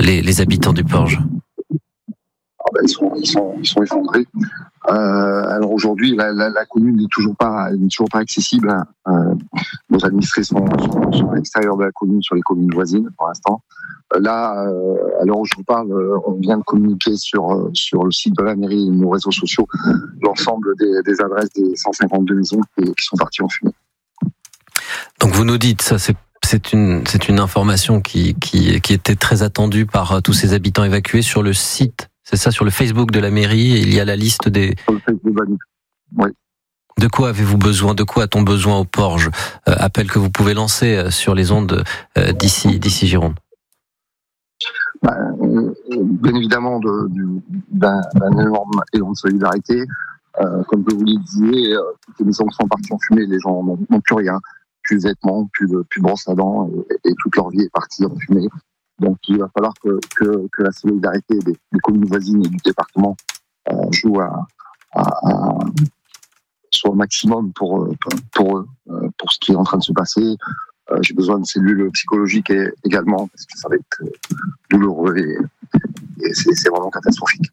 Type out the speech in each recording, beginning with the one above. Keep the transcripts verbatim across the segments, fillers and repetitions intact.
les, les habitants du Porge? Ah ben, ils, sont, ils, sont, ils sont effondrés. Euh, alors aujourd'hui, la, la, la commune n'est toujours pas, n'est toujours pas accessible. Euh, nos administrés sont, sont, sont à l'extérieur de la commune, sur les communes voisines pour l'instant. Là, euh, à l'heure où je vous parle, on vient de communiquer sur, sur le site de la mairie et nos réseaux sociaux l'ensemble des, des adresses des cent cinquante-deux maisons qui, qui sont parties en fumée. Donc vous nous dites, ça c'est c'est une c'est une information qui qui qui était très attendue par tous ces habitants évacués sur le site. C'est ça, sur le Facebook de la mairie, il y a la liste des... Sur le Facebook, oui. De quoi avez-vous besoin? De quoi a-t-on besoin au Porge? euh, Appel que vous pouvez lancer sur les ondes euh, d'ici, d'ici Gironde. Bah, bien évidemment, de, du, d'un, d'un énorme élan de solidarité. Euh, comme je vous le disais, euh, toutes les maisons sont parties en fumée, les gens n'ont, n'ont plus rien, plus de vêtements, plus de, plus de brosse à dents, et, et toute leur vie est partie en fumée. Donc il va falloir que, que, que la solidarité des, des communes voisines et du département euh, joue à, à, à, soit au maximum pour, pour eux, pour ce qui est en train de se passer. Euh, j'ai besoin de cellules psychologiques également, parce que ça va être douloureux et, et c'est, c'est vraiment catastrophique.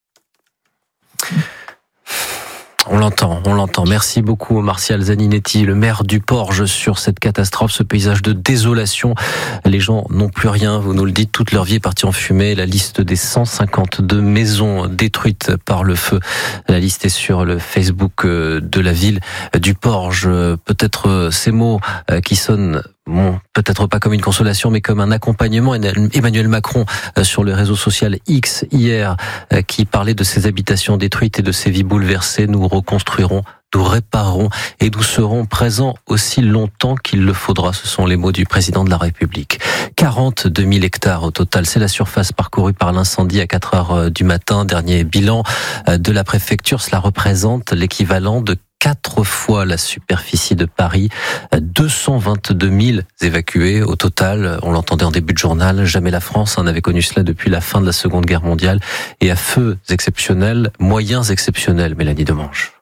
On l'entend, on l'entend. Merci beaucoup Martial Zaninetti, le maire du Porge, sur cette catastrophe, ce paysage de désolation. Les gens n'ont plus rien, vous nous le dites, toute leur vie est partie en fumée. La liste des cent cinquante-deux maisons détruites par le feu, la liste est sur le Facebook de la ville du Porge. Peut-être ces mots qui sonnent... Bon, peut-être pas comme une consolation, mais comme un accompagnement. Emmanuel Macron sur le réseau social X hier, qui parlait de ces habitations détruites et de ces vies bouleversées. Nous reconstruirons, nous réparerons et nous serons présents aussi longtemps qu'il le faudra. Ce sont les mots du président de la République. quarante-deux mille hectares au total, c'est la surface parcourue par l'incendie à quatre heures du matin. Dernier bilan de la préfecture, cela représente l'équivalent de quatre fois la superficie de Paris, deux cent vingt-deux mille évacués au total. On l'entendait en début de journal, jamais la France n'avait connu cela depuis la fin de la Seconde Guerre mondiale. Et à feux exceptionnels, moyens exceptionnels, Mélanie Demange.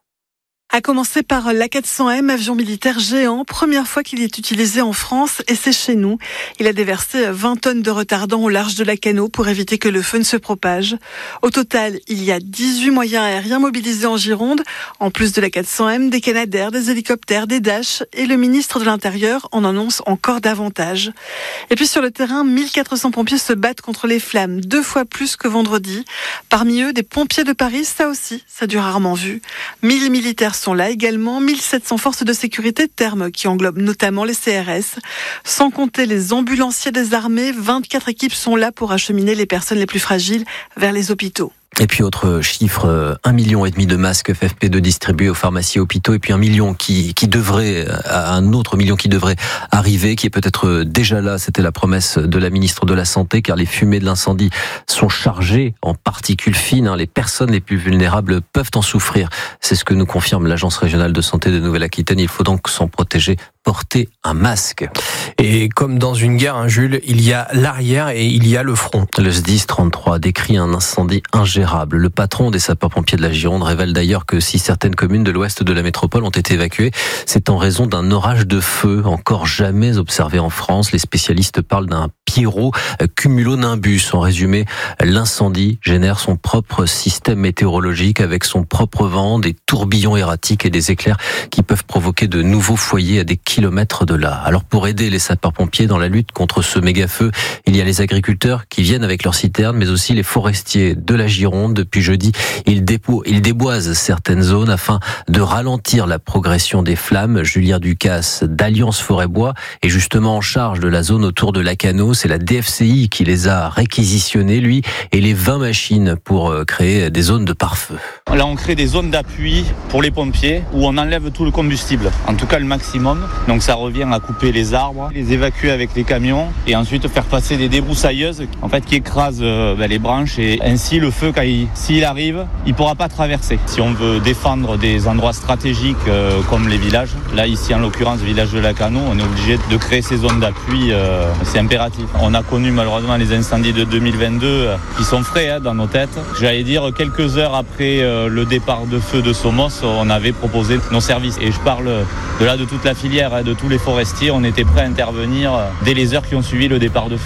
À commencer par l'A quatre cents M, avion militaire géant, première fois qu'il est utilisé en France et c'est chez nous. Il a déversé vingt tonnes de retardant au large de Lacanau pour éviter que le feu ne se propage. Au total, il y a dix-huit moyens aériens mobilisés en Gironde. En plus de l'A quatre cents M, des Canadair, des hélicoptères, des Dash et le ministre de l'Intérieur en annonce encore davantage. Et puis sur le terrain, mille quatre cents pompiers se battent contre les flammes, deux fois plus que vendredi. Parmi eux, des pompiers de Paris, ça aussi, ça dure rarement vu. mille militaires sont là également, mille sept cents forces de sécurité, terme qui englobe notamment les C R S. Sans compter les ambulanciers des armées, vingt-quatre équipes sont là pour acheminer les personnes les plus fragiles vers les hôpitaux. Et puis autre chiffre, un million et demi de masques F F P deux distribués aux pharmacies et hôpitaux, et puis un million qui, qui devrait, un autre million qui devrait arriver, qui est peut-être déjà là. C'était la promesse de la ministre de la Santé, car les fumées de l'incendie sont chargées en particules fines. Les personnes les plus vulnérables peuvent en souffrir. C'est ce que nous confirme l'Agence régionale de santé de Nouvelle-Aquitaine. Il faut donc s'en protéger, porter un masque. Et comme dans une guerre, hein, Jules, il y a l'arrière et il y a le front. Le S D I S trente-trois décrit un incendie ingérable. Le patron des sapeurs-pompiers de la Gironde révèle d'ailleurs que si certaines communes de l'ouest de la métropole ont été évacuées, c'est en raison d'un orage de feu encore jamais observé en France. Les spécialistes parlent d'un Pierrot cumulonimbus. En résumé, l'incendie génère son propre système météorologique avec son propre vent, des tourbillons erratiques et des éclairs qui peuvent provoquer de nouveaux foyers à des kilomètres de là. Alors pour aider les sapeurs-pompiers dans la lutte contre ce méga-feu, il y a les agriculteurs qui viennent avec leurs citernes, mais aussi les forestiers de la Gironde. Depuis jeudi, ils, dépo- ils déboisent certaines zones afin de ralentir la progression des flammes. Julien Ducasse d'Alliance Forêt-Bois est justement en charge de la zone autour de Lacanau. C'est la D F C I qui les a réquisitionnées, lui, et les vingt machines pour créer des zones de pare-feu. Là, on crée des zones d'appui pour les pompiers où on enlève tout le combustible, en tout cas le maximum. Donc ça revient à couper les arbres, les évacuer avec les camions et ensuite faire passer des débroussailleuses en fait, qui écrasent euh, ben, les branches et ainsi le feu, quand il, s'il arrive, il ne pourra pas traverser. Si on veut défendre des endroits stratégiques euh, comme les villages, là ici en l'occurrence, le village de Lacanau, on est obligé de créer ces zones d'appui, euh, c'est impératif. On a connu malheureusement les incendies de deux mille vingt-deux euh, qui sont frais hein, dans nos têtes. J'allais dire quelques heures après euh, le départ de feu de Somos, on avait proposé nos services. Et je parle de là de toute la filière, hein, de tous les forestiers. On était prêts à intervenir dès les heures qui ont suivi le départ de feu.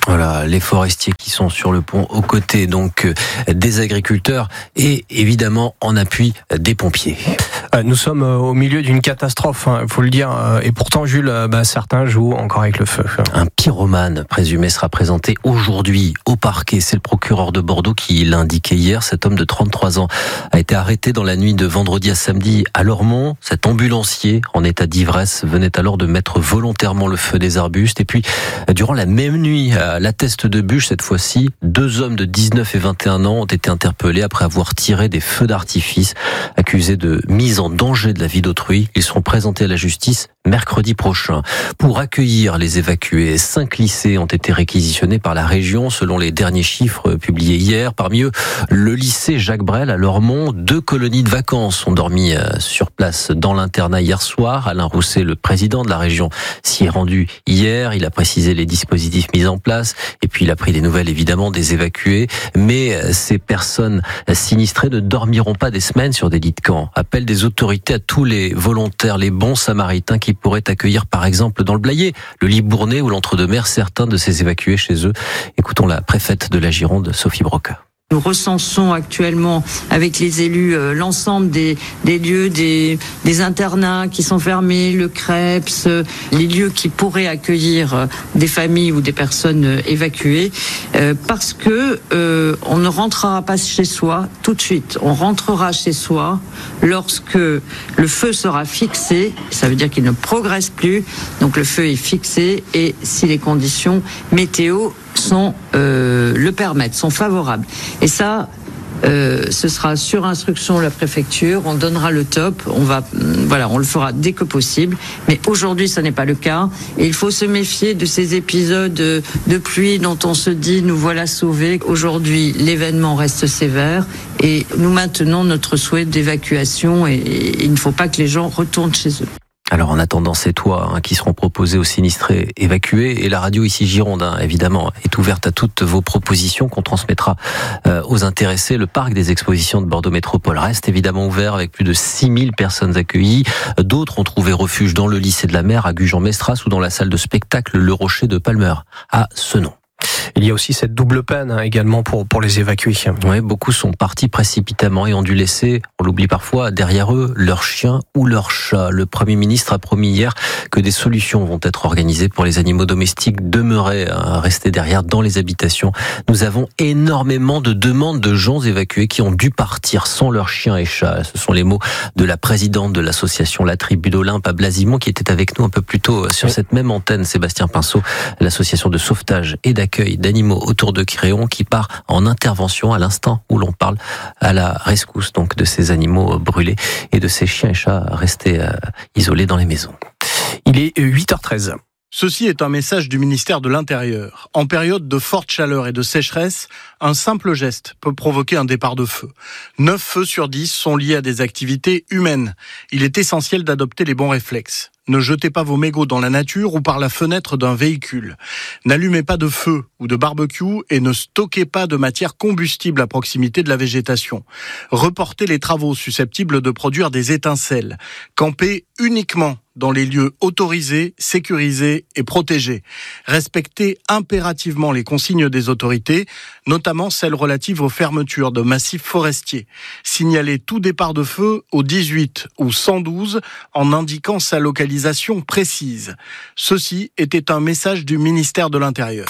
Voilà, les forestiers qui sont sur le pont aux côtés donc des agriculteurs et évidemment en appui des pompiers. Nous sommes au milieu d'une catastrophe, il faut le dire, et pourtant Jules, bah, certains jouent encore avec le feu. Un pyromane présumé sera présenté aujourd'hui au parquet. C'est le procureur de Bordeaux qui l'a indiqué hier. Cet homme de trente-trois ans a été arrêté dans la nuit de vendredi à samedi à Lormont. Cet ambulancier en état d'ivresse venait alors de mettre volontairement le feu des arbustes. Et puis, durant la même nuit, à la Teste de Buch, cette fois-ci, deux hommes de dix-neuf et vingt et un ans ont été interpellés après avoir tiré des feux d'artifice, accusés de mise en danger de la vie d'autrui. Ils seront présentés à la justice mercredi prochain. Pour accueillir les évacués, cinq lycées ont été réquisitionnés par la région selon les derniers chiffres publiés hier. Parmi eux, le lycée Jacques Brel à Lormont. Deux colonies de vacances ont dormi sur place dans l'internat hier soir. Alain Rousset, le président de la région, s'y est rendu hier. Il a précisé les dispositifs mis en place et puis il a pris des nouvelles évidemment des évacués. Mais ces personnes sinistrées ne dormiront pas des semaines sur des lits de camp. Appel des autorités à tous les volontaires, les bons samaritains qui pourraient accueillir par exemple dans le Blayais, le Libournais ou l'Entre-deux-Mers certains de ces évacués chez eux. Écoutons la préfète de la Gironde, Sophie Broca. Nous recensons actuellement avec les élus euh, l'ensemble des, des lieux, des, des internats qui sont fermés, le CREPS, euh, les lieux qui pourraient accueillir euh, des familles ou des personnes euh, évacuées, euh, parce que euh, on ne rentrera pas chez soi tout de suite. On rentrera chez soi lorsque le feu sera fixé. Ça veut dire qu'il ne progresse plus. Donc le feu est fixé et si les conditions météo sont euh, le permettent, sont favorables. Et ça, euh, ce sera sur instruction de la préfecture. On donnera le top. On va, voilà, on le fera dès que possible. Mais aujourd'hui, ce n'est pas le cas. Et il faut se méfier de ces épisodes de pluie dont on se dit nous voilà sauvés. Aujourd'hui, l'événement reste sévère et nous maintenons notre souhait d'évacuation. Et, et il ne faut pas que les gens retournent chez eux. Alors en attendant ces toits hein, qui seront proposés aux sinistrés évacués, et la radio ici Gironde hein, évidemment est ouverte à toutes vos propositions qu'on transmettra euh, aux intéressés. Le parc des expositions de Bordeaux Métropole reste évidemment ouvert avec plus de six mille personnes accueillies. D'autres ont trouvé refuge dans le lycée de la Mer à Gujan-Mestras ou dans la salle de spectacle Le Rocher de Palmer à Senon. Il y a aussi cette double peine hein, également pour, pour les évacués. Oui, beaucoup sont partis précipitamment et ont dû laisser, on l'oublie parfois, derrière eux, leurs chiens ou leurs chats. Le Premier ministre a promis hier que des solutions vont être organisées pour les animaux domestiques demeurés à rester derrière dans les habitations. Nous avons énormément de demandes de gens évacués qui ont dû partir sans leurs chiens et chats. Ce sont les mots de la présidente de l'association La Tribu d'Olympe à Blasimont qui était avec nous un peu plus tôt sur cette même antenne, Sébastien Pinceau, l'association de sauvetage et d'accueil d'animaux autour de Créon qui part en intervention à l'instant où l'on parle à la rescousse donc de ces animaux brûlés et de ces chiens et chats restés euh, isolés dans les maisons. Il est huit heures treize. Ceci est un message du ministère de l'Intérieur. En période de forte chaleur et de sécheresse, un simple geste peut provoquer un départ de feu. neuf feux sur dix sont liés à des activités humaines. Il est essentiel d'adopter les bons réflexes. Ne jetez pas vos mégots dans la nature ou par la fenêtre d'un véhicule. N'allumez pas de feu ou de barbecue et ne stockez pas de matière combustible à proximité de la végétation. Reportez les travaux susceptibles de produire des étincelles. Campez uniquement dans les lieux autorisés, sécurisés et protégés. Respectez impérativement les consignes des autorités, notamment celles relatives aux fermetures de massifs forestiers. Signalez tout départ de feu au dix-huit ou cent douze en indiquant sa localisation précise. Ceci était un message du ministère de l'Intérieur.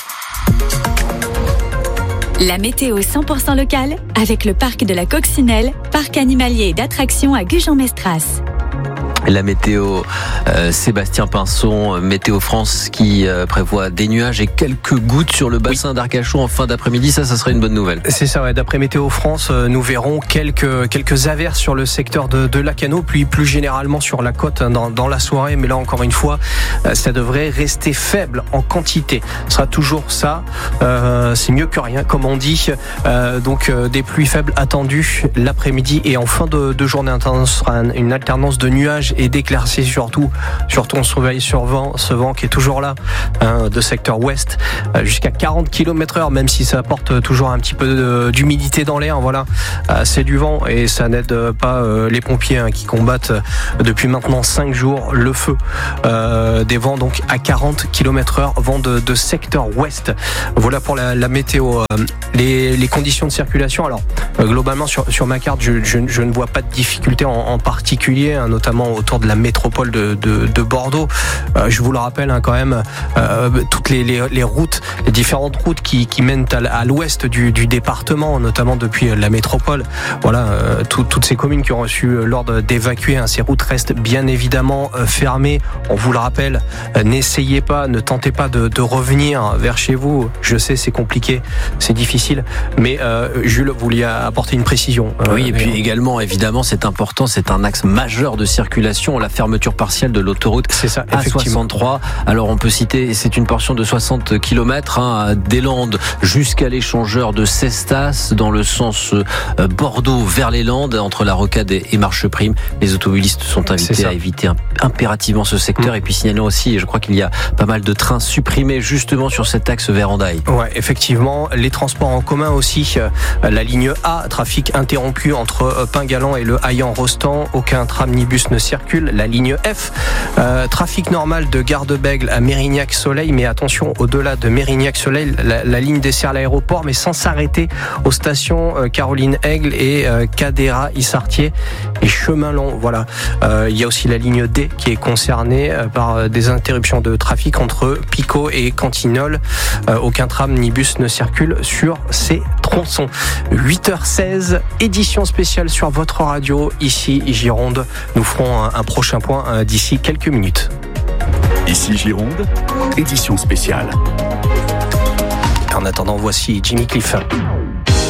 La météo cent pour cent locale avec le parc de la Coccinelle, parc animalier et d'attractions à Gujan-Mestras. La météo, euh, Sébastien Pinson, Météo France qui euh, prévoit des nuages et quelques gouttes sur le bassin oui. d'Arcachon en fin d'après-midi. Ça, ça serait une bonne nouvelle. C'est ça, ouais. D'après Météo France, euh, nous verrons quelques quelques averses sur le secteur de, de Lacanau, puis plus généralement sur la côte hein, dans, dans la soirée. Mais là, encore une fois, euh, ça devrait rester faible en quantité. Ce sera toujours ça. Euh, c'est mieux que rien, comme on dit. Euh, donc, euh, des pluies faibles attendues l'après-midi et en fin de, de journée. Ce sera une alternance de nuages et d'éclaircies surtout. Surtout on surveille sur vent, ce vent qui est toujours là, hein, de secteur ouest, euh, jusqu'à quarante kilomètres heure, même si ça apporte toujours un petit peu de, d'humidité dans l'air. Voilà, euh, c'est du vent et ça n'aide pas euh, les pompiers hein, qui combattent depuis maintenant cinq jours le feu. Euh, des vents donc à quarante kilomètres heure, vent de, de secteur ouest. Voilà pour la, la météo. Euh, les, les conditions de circulation. Alors euh, globalement sur, sur ma carte, je, je, je ne vois pas de difficultés en, en particulier, hein, notamment autour de la métropole de, de, de Bordeaux. Euh, je vous le rappelle hein, quand même, euh, toutes les, les, les routes, les différentes routes qui, qui mènent à, à l'ouest du, du département, notamment depuis la métropole. Voilà, euh, tout, toutes ces communes qui ont reçu l'ordre d'évacuer, hein, ces routes restent bien évidemment euh, fermées. On vous le rappelle, euh, n'essayez pas, ne tentez pas de, de revenir vers chez vous. Je sais, c'est compliqué, c'est difficile, mais euh, Jules voulait apporter une précision. Euh, oui, et puis on... également, évidemment, c'est important, c'est un axe majeur de circulation, la fermeture partielle de l'autoroute c'est ça, A soixante-trois. Alors on peut citer, c'est une portion de soixante kilomètres hein, des Landes jusqu'à l'échangeur de Cestas dans le sens euh, Bordeaux vers les Landes, entre la Rocade et Marcheprime. Les automobilistes sont invités à éviter impérativement ce secteur. Mmh. Et puis signalons aussi, je crois qu'il y a pas mal de trains supprimés justement sur cet axe vers Hendaye. Ouais, effectivement. Les transports en commun aussi. La ligne A, trafic interrompu entre Pingalan et le Hayan-Rostand. Aucun tram ni bus ne circule. La ligne F, euh, trafic normal de Gare de Bègle à Mérignac-Soleil. Mais attention, au-delà de Mérignac-Soleil, la, la ligne dessert l'aéroport, mais sans s'arrêter aux stations euh, Caroline-Aigle et euh, Cadéra-Issartier et Chemin Long. Voilà. Euh, il y a aussi la ligne D qui est concernée euh, par des interruptions de trafic entre Picot et Cantignoles. Euh, aucun tram ni bus ne circule sur ces tronçons. huit heures seize, édition spéciale sur votre radio, ici Gironde. Nous ferons un, un prochain point euh, d'ici quelques minutes. Ici Gironde, édition spéciale. En attendant, voici Jimmy Cliff.